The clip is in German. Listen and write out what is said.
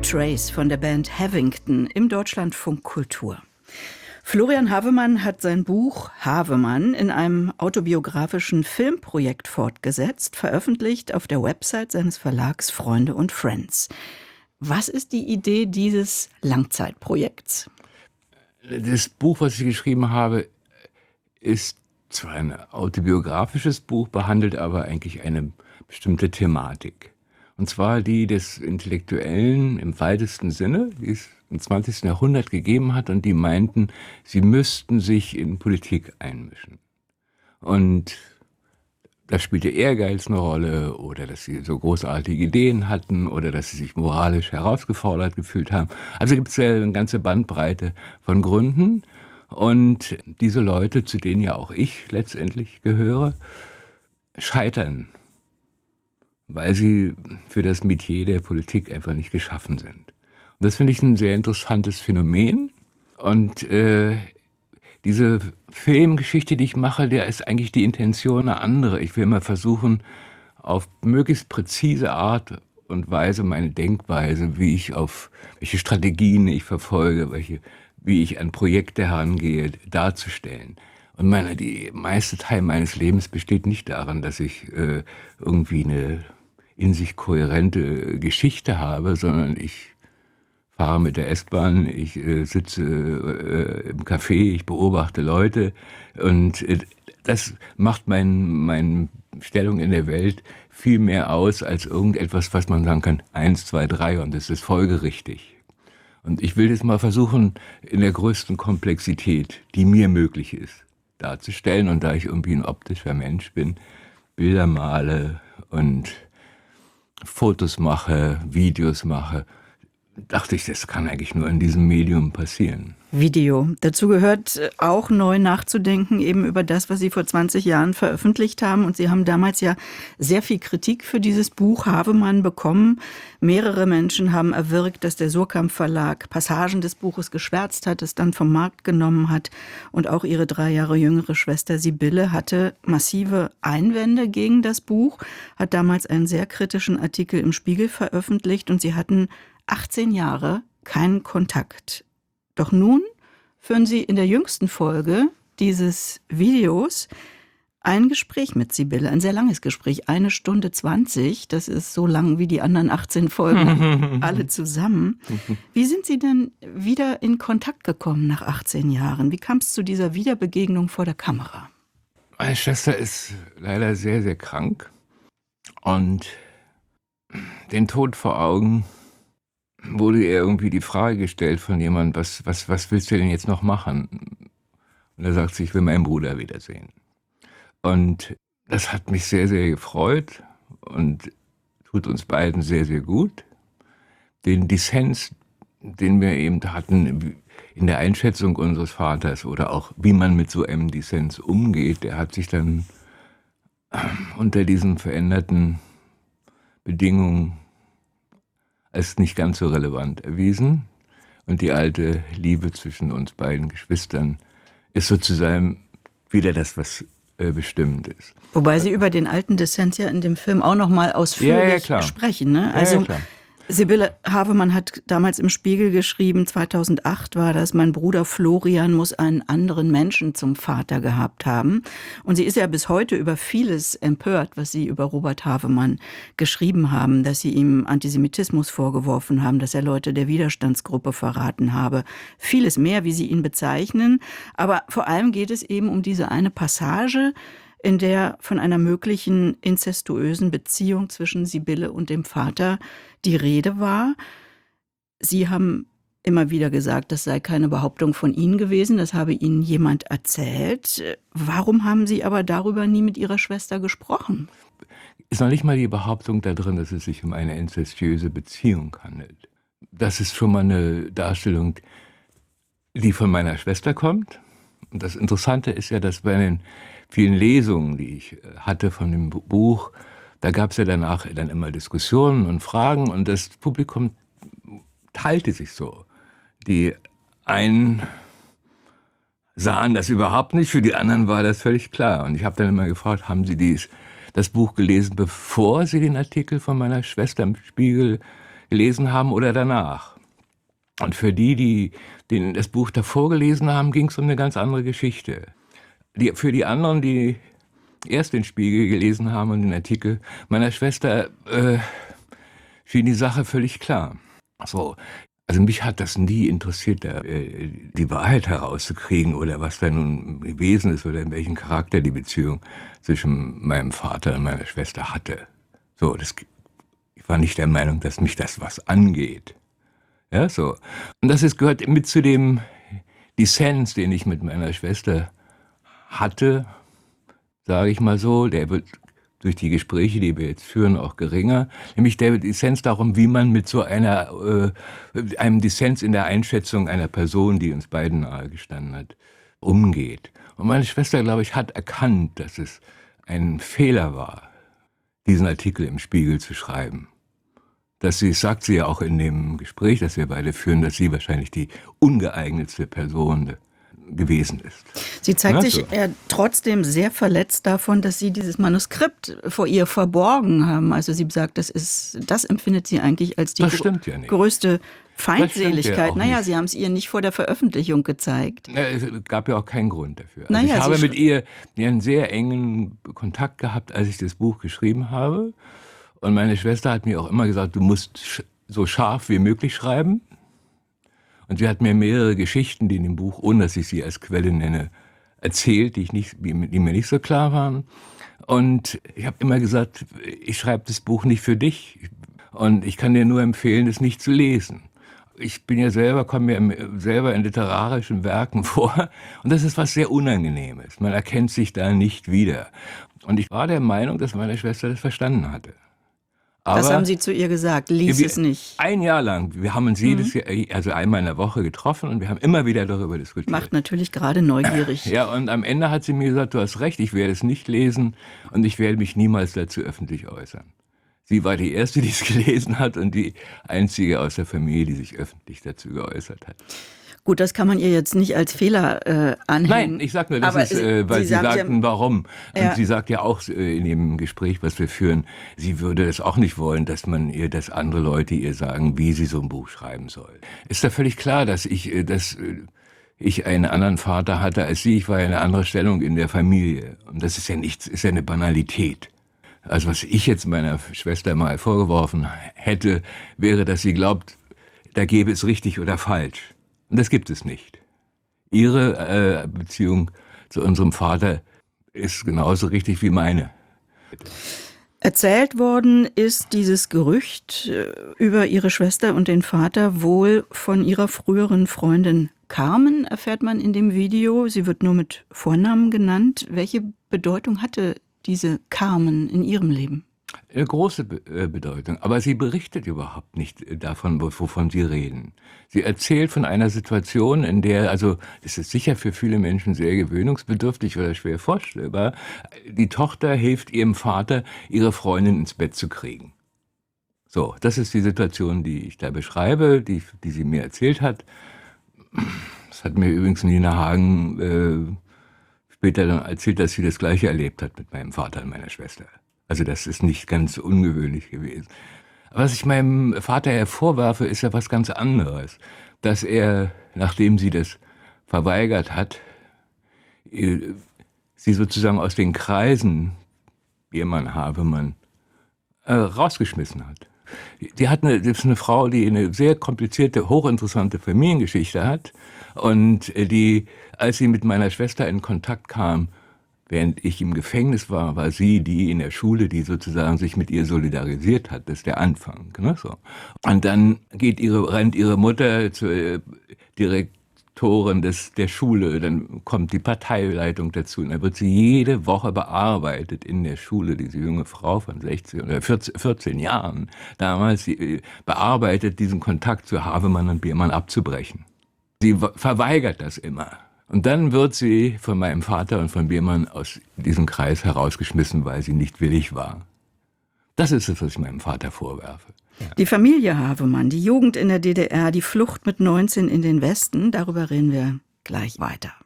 Trace von der Band Havington im Deutschlandfunk Kultur. Florian Havemann hat sein Buch Havemann in einem autobiografischen Filmprojekt fortgesetzt, veröffentlicht auf der Website seines Verlags Freunde und Friends. Was ist die Idee dieses Langzeitprojekts? Das Buch, was ich geschrieben habe, ist zwar ein autobiografisches Buch, behandelt aber eigentlich eine bestimmte Thematik. Und zwar die des Intellektuellen im weitesten Sinne, die es im 20. Jahrhundert gegeben hat und die meinten, sie müssten sich in Politik einmischen. Und da spielte Ehrgeiz eine Rolle oder dass sie so großartige Ideen hatten oder dass sie sich moralisch herausgefordert gefühlt haben. Also gibt es ja eine ganze Bandbreite von Gründen. Und diese Leute, zu denen ja auch ich letztendlich gehöre, scheitern, weil sie für das Metier der Politik einfach nicht geschaffen sind. Und das finde ich ein sehr interessantes Phänomen. Und diese Filmgeschichte, die ich mache, der ist eigentlich die Intention eine andere. Ich will immer versuchen, auf möglichst präzise Art und Weise meine Denkweise, welche Strategien ich verfolge, wie ich an Projekte herangehe, darzustellen. Und die meiste Teil meines Lebens besteht nicht darin, dass ich irgendwie eine in sich kohärente Geschichte habe, sondern ich fahre mit der S-Bahn, ich sitze im Café, ich beobachte Leute und das macht meine Stellung in der Welt viel mehr aus als irgendetwas, was man sagen kann, 1, 2, 3 und das ist folgerichtig. Und ich will das mal versuchen, in der größten Komplexität, die mir möglich ist, darzustellen. Und da ich irgendwie ein optischer Mensch bin, Bilder male und Fotos mache, Videos mache, dachte ich, das kann eigentlich nur in diesem Medium passieren. Video. Dazu gehört auch neu nachzudenken eben über das, was Sie vor 20 Jahren veröffentlicht haben. Und Sie haben damals ja sehr viel Kritik für dieses Buch Havemann bekommen. Mehrere Menschen haben erwirkt, dass der Suhrkamp Verlag Passagen des Buches geschwärzt hat, es dann vom Markt genommen hat. Und auch Ihre 3 Jahre jüngere Schwester Sibylle hatte massive Einwände gegen das Buch, hat damals einen sehr kritischen Artikel im Spiegel veröffentlicht und Sie hatten 18 Jahre keinen Kontakt. Doch nun führen Sie in der jüngsten Folge dieses Videos ein Gespräch mit Sibylle, ein sehr langes Gespräch, 1 Stunde 20. Das ist so lang wie die anderen 18 Folgen alle zusammen. Wie sind Sie denn wieder in Kontakt gekommen nach 18 Jahren? Wie kam es zu dieser Wiederbegegnung vor der Kamera? Meine Schwester ist leider sehr, sehr krank und den Tod vor Augen wurde ihr irgendwie die Frage gestellt von jemandem, was willst du denn jetzt noch machen? Und er sagt sie, ich will meinen Bruder wiedersehen. Und das hat mich sehr, sehr gefreut und tut uns beiden sehr, sehr gut. Den Dissens, den wir eben hatten in der Einschätzung unseres Vaters oder auch wie man mit so einem Dissens umgeht, der hat sich dann unter diesen veränderten Bedingungen als nicht ganz so relevant erwiesen. Und die alte Liebe zwischen uns beiden Geschwistern ist sozusagen wieder das, was bestimmt ist. Wobei Sie über den alten Dissens ja in dem Film auch noch mal ausführlich sprechen. Ne? Also Sibylle Havemann hat damals im Spiegel geschrieben, 2008 war das, mein Bruder Florian muss einen anderen Menschen zum Vater gehabt haben. Und sie ist ja bis heute über vieles empört, was Sie über Robert Havemann geschrieben haben, dass Sie ihm Antisemitismus vorgeworfen haben, dass er Leute der Widerstandsgruppe verraten habe. Vieles mehr, wie Sie ihn bezeichnen. Aber vor allem geht es eben um diese eine Passage, in der von einer möglichen inzestuösen Beziehung zwischen Sibylle und dem Vater die Rede war. Sie haben immer wieder gesagt, das sei keine Behauptung von Ihnen gewesen, das habe Ihnen jemand erzählt. Warum haben Sie aber darüber nie mit Ihrer Schwester gesprochen? Ist noch nicht mal die Behauptung da drin, dass es sich um eine inzestuöse Beziehung handelt. Das ist schon mal eine Darstellung, die von meiner Schwester kommt. Und das Interessante ist ja, dass bei den vielen Lesungen, die ich hatte von dem Buch, da gab es ja danach dann immer Diskussionen und Fragen und das Publikum teilte sich so. Die einen sahen das überhaupt nicht, für die anderen war das völlig klar. Und ich habe dann immer gefragt, haben Sie das Buch gelesen, bevor Sie den Artikel von meiner Schwester im Spiegel gelesen haben oder danach. Und für die das Buch davor gelesen haben, ging es um eine ganz andere Geschichte. Für die anderen, die erst den Spiegel gelesen haben und den Artikel meiner Schwester, schien die Sache völlig klar. So. Also mich hat das nie interessiert, die Wahrheit herauszukriegen oder was da nun gewesen ist oder in welchem Charakter die Beziehung zwischen meinem Vater und meiner Schwester hatte. So, ich war nicht der Meinung, dass mich das was angeht. Ja, so. Und gehört mit zu dem Dissens, den ich mit meiner Schwester hatte, sage ich mal so. Der wird durch die Gespräche, die wir jetzt führen, auch geringer. Nämlich der Dissens darum, wie man mit so einem Dissens in der Einschätzung einer Person, die uns beiden nahegestanden hat, umgeht. Und meine Schwester, glaube ich, hat erkannt, dass es ein Fehler war, diesen Artikel im Spiegel zu schreiben. Sagt sie ja auch in dem Gespräch, das wir beide führen, dass sie wahrscheinlich die ungeeignetste Person gewesen ist. Sie zeigt sich trotzdem sehr verletzt davon, dass Sie dieses Manuskript vor ihr verborgen haben. Also sie sagt, das empfindet sie eigentlich als die größte Feindseligkeit. Naja, Sie haben es ihr nicht vor der Veröffentlichung gezeigt. Es gab ja auch keinen Grund dafür. Also ich habe mit ihr einen sehr engen Kontakt gehabt, als ich das Buch geschrieben habe. Und meine Schwester hat mir auch immer gesagt, du musst so scharf wie möglich schreiben. Und sie hat mir mehrere Geschichten, die in dem Buch, ohne dass ich sie als Quelle nenne, erzählt, die mir nicht so klar waren. Und ich habe immer gesagt, ich schreibe das Buch nicht für dich. Und ich kann dir nur empfehlen, es nicht zu lesen. Ich bin ja komme mir selber in literarischen Werken vor. Und das ist was sehr Unangenehmes. Man erkennt sich da nicht wieder. Und ich war der Meinung, dass meine Schwester das verstanden hatte. Aber das haben Sie zu ihr gesagt, lies es nicht. Ein Jahr lang. Wir haben uns jedes Jahr, also einmal in der Woche getroffen und wir haben immer wieder darüber diskutiert. Macht natürlich gerade neugierig. Ja, und am Ende hat sie mir gesagt, du hast recht, ich werde es nicht lesen und ich werde mich niemals dazu öffentlich äußern. Sie war die Erste, die es gelesen hat und die Einzige aus der Familie, die sich öffentlich dazu geäußert hat. Gut, das kann man ihr jetzt nicht als Fehler anhängen. Nein, ich sag nur, das ist, weil Sie sagten, warum. Und sie sagt ja auch in dem Gespräch, was wir führen, sie würde das auch nicht wollen, dass andere Leute ihr sagen, wie sie so ein Buch schreiben soll. Ist da völlig klar, dass ich einen anderen Vater hatte als sie. Ich war ja eine andere Stellung in der Familie. Und das ist ja nichts, ist ja eine Banalität. Also was ich jetzt meiner Schwester mal vorgeworfen hätte, wäre, dass sie glaubt, da gäbe es richtig oder falsch. Und das gibt es nicht. Ihre Beziehung zu unserem Vater ist genauso richtig wie meine. Erzählt worden ist dieses Gerücht über Ihre Schwester und den Vater wohl von Ihrer früheren Freundin Carmen, erfährt man in dem Video. Sie wird nur mit Vornamen genannt. Welche Bedeutung hatte diese Carmen in Ihrem Leben? Eine große Bedeutung, aber sie berichtet überhaupt nicht davon, wovon Sie reden. Sie erzählt von einer Situation, in der, also das ist sicher für viele Menschen sehr gewöhnungsbedürftig oder schwer vorstellbar, die Tochter hilft ihrem Vater, ihre Freundin ins Bett zu kriegen. So, das ist die Situation, die ich da beschreibe, die sie mir erzählt hat. Das hat mir übrigens Nina Hagen später dann erzählt, dass sie das Gleiche erlebt hat mit meinem Vater und meiner Schwester. Also das ist nicht ganz ungewöhnlich gewesen. Was ich meinem Vater hervorwerfe, ist ja was ganz anderes. Dass er, nachdem sie das verweigert hat, sie sozusagen aus den Kreisen, Biermann, Havemann, rausgeschmissen hat. Das ist eine Frau, die eine sehr komplizierte, hochinteressante Familiengeschichte hat und die, als sie mit meiner Schwester in Kontakt kam, während ich im Gefängnis war sie die in der Schule, die sozusagen sich mit ihr solidarisiert hat. Das ist der Anfang. Ne, so. Und dann rennt ihre Mutter zur Direktorin der Schule, dann kommt die Parteileitung dazu und dann wird sie jede Woche bearbeitet in der Schule, diese junge Frau von 16 oder 14 Jahren damals, sie bearbeitet, diesen Kontakt zu Havemann und Biermann abzubrechen. Sie verweigert das immer. Und dann wird sie von meinem Vater und von Biermann aus diesem Kreis herausgeschmissen, weil sie nicht willig war. Das ist es, was ich meinem Vater vorwerfe. Ja. Die Familie Havemann, die Jugend in der DDR, die Flucht mit 19 in den Westen, darüber reden wir gleich weiter.